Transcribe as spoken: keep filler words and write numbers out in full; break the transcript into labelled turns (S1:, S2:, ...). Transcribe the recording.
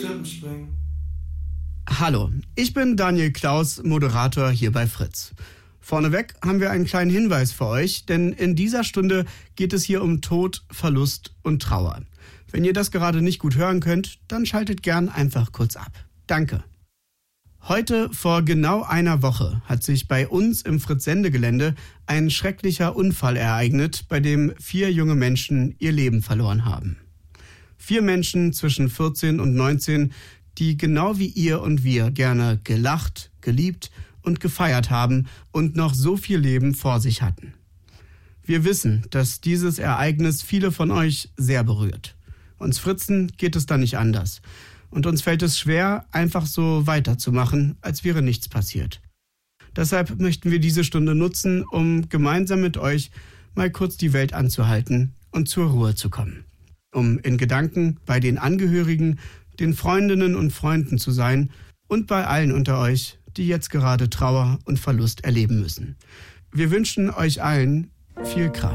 S1: Hallo, ich bin Daniel Klaus, Moderator hier bei Fritz. Vorneweg haben wir einen kleinen Hinweis für euch, denn in dieser Stunde geht es hier um Tod, Verlust und Trauer. Wenn ihr das gerade nicht gut hören könnt, dann schaltet gern einfach kurz ab. Danke. Heute vor genau einer Woche hat sich bei uns im Fritz-Sendegelände ein schrecklicher Unfall ereignet, bei dem vier junge Menschen ihr Leben verloren haben. Vier Menschen zwischen vierzehn und neunzehn, die genau wie ihr und wir gerne gelacht, geliebt und gefeiert haben und noch so viel Leben vor sich hatten. Wir wissen, dass dieses Ereignis viele von euch sehr berührt. Uns Fritzen geht es da nicht anders. Und uns fällt es schwer, einfach so weiterzumachen, als wäre nichts passiert. Deshalb möchten wir diese Stunde nutzen, um gemeinsam mit euch mal kurz die Welt anzuhalten und zur Ruhe zu kommen. Um in Gedanken bei den Angehörigen, den Freundinnen und Freunden zu sein und bei allen unter euch, die jetzt gerade Trauer und Verlust erleben müssen. Wir wünschen euch allen viel Kraft.